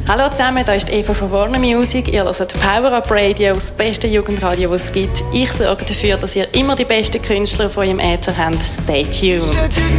Hallo zusammen, hier ist Eva von Warner Music. Ihr hört Power Up Radio, das beste Jugendradio, das es gibt. Ich sorge dafür, dass ihr immer die besten Künstler auf eurem Äther habt. Stay tuned.